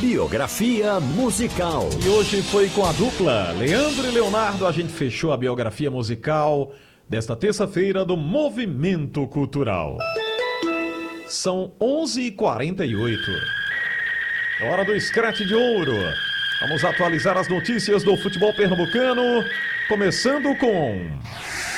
Biografia musical. E hoje foi com a dupla Leandro e Leonardo, a gente fechou a biografia musical desta terça-feira do Movimento Cultural. São 11h48. É hora do Scratch de Ouro. Vamos atualizar as notícias do futebol pernambucano, começando com